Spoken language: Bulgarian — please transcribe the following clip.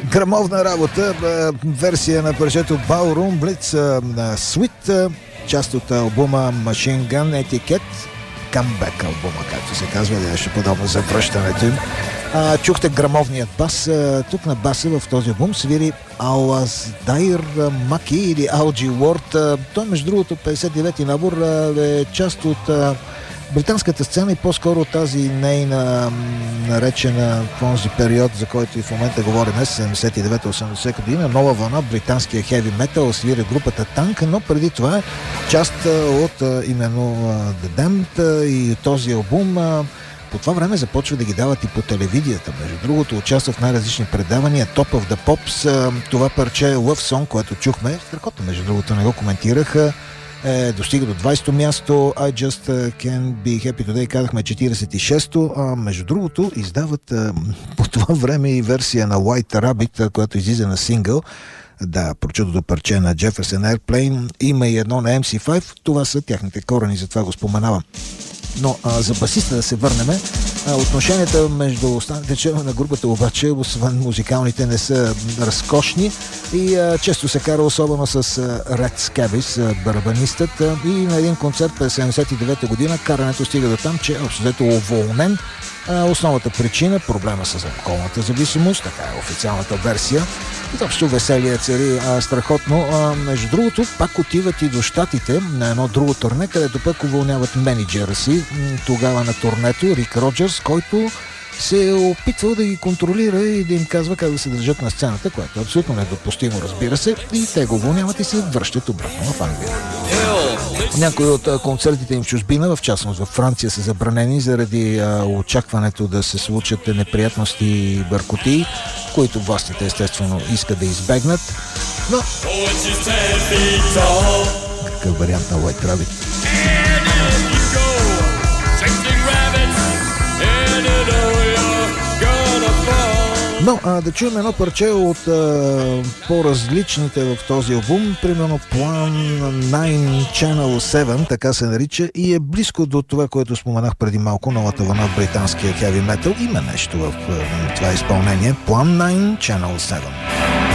Грамовна работа, версия на парчето Ballroom Blitz Sweet, част от албума Machine Gun Etiquette, Comeback албума, както се казва, нещо подобно за връщането им. Чухте грамовният бас. Тук на баса в този албум свири Алаздайр Маки или Алджи Уорд. Той, между другото, 59-ти набор е част от британската сцена и по-скоро тази нейна наречена в този период, за който и в момента говорим, 79-80 година, нова вълна, британския хеви метал, свири групата Танк, но преди това е част от именно The Damned и този албум. По това време започва да ги дават и по телевизията. Между другото, участва в най-различни предавания. Top of the Pops, това парче Love Song, което чухме, страхотно, между другото, не го коментираха, достига до 20-то място. I Just Can't Be Happy Today, казахме 46-то. Между другото, издават по това време и версия на White Rabbit, която излиза на сингъл. Да, прочутото парче на Jefferson Airplane. Има и едно на MC5. Това са тяхните корени, затова го споменавам. Но за басиста да се върнем, отношенията между останалите членове на групата обаче, освен музикалните, не са разкошни и често се кара особено с Rex Scabis, барабанистът, и на един концерт през 79-та година карането стига до там, че общо уволнен. Основната причина – проблема с алкохолната зависимост, така е официалната версия. Изобщо веселие цари страхотно. Между другото, пак отиват и до щатите на едно друго турне, където пък уволняват менеджера си тогава на турнето, Рик Роджерс, който се е опитвал да ги контролира и да им казва как да се държат на сцената, което е абсолютно недопустимо, разбира се, и те го уволняват и се връщат обратно в Англия. Някои от концертите им в чужбина, в частност във Франция, са забранени заради очакването да се случат неприятности и бъркоти, които властите естествено искат да избегнат. Но какъв вариант на White Rabbit? Но да чуем едно парче от по-различните в този албум, примерно Plan 9 Channel 7, така се нарича, и е близко до това, което споменах преди малко, новата вълна в британския хеви метал. Има нещо в това изпълнение. Plan 9 Channel 7.